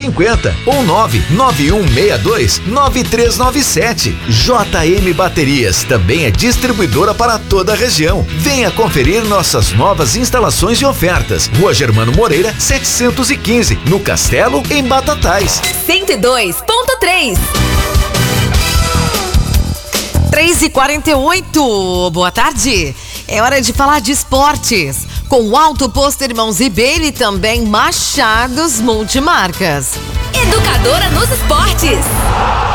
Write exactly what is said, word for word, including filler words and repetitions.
cinquenta ou nove nove um seis dois nove três nove sete. J M Baterias também é distribuidora para toda a região. Venha conferir nossas novas instalações e ofertas. Rua Germano Moreira, setecentos e quinze, no Castelo, em Batatais. cento e dois ponto três. três e quarenta e oito, boa tarde. É hora de falar de esportes. Com o Auto Posto Irmãos Ribeiro e também Machados Multimarcas. Educadora nos esportes.